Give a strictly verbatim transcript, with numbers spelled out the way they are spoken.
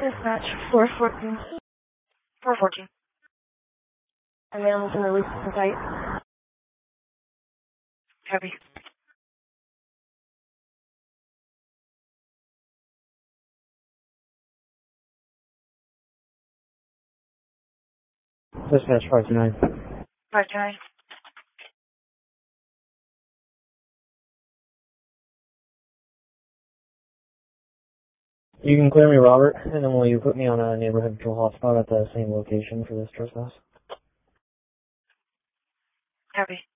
Dispatch four fourteen. four fourteen. Available to release the site. Copy. Dispatch five two nine. five two nine. You can clear me, Robert, and then will you put me on a neighborhood patrol hotspot at the same location for this trespass? Copy.